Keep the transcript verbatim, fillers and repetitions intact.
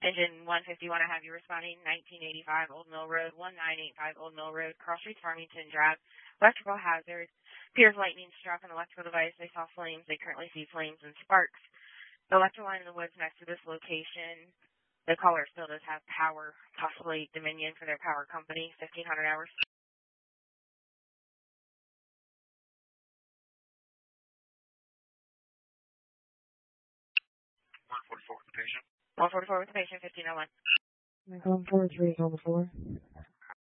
Engine one fifty-one, I have you responding, nineteen eighty-five Old Mill Road, nineteen eighty-five Old Mill Road, Cross Streets, Farmington Drive. Electrical hazard, appears lightning struck an electrical device. They saw flames. They currently see flames and sparks. The electrical line in the woods next to this location, the caller still does have power, possibly Dominion for their power company, fifteen hundred hours. one forty-four with the patient. one forty-four with the patient, fifteen oh one. one four three is on the floor.